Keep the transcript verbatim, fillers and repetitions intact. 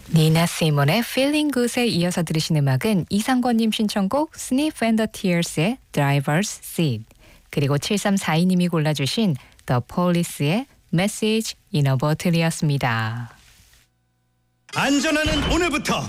니나 시몬의 Feeling Good에 이어서 들으신 음악은 이상권님 신청곡 Sniff and the Tears의 Driver's Seat, 그리고 칠삼사이님이 골라주신 The Police의 Message in a Bottle이었습니다. 안전하는 오늘부터